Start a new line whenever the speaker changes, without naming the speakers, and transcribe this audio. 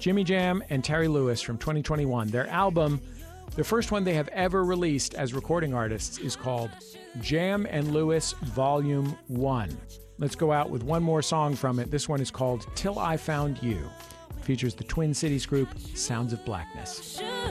Jimmy Jam and Terry Lewis from 2021. Their album, the first one they have ever released as recording artists, is called Jam and Lewis Volume 1. Let's go out with one more song from it. This one is called Till I Found You. It features the Twin Cities group Sounds of Blackness.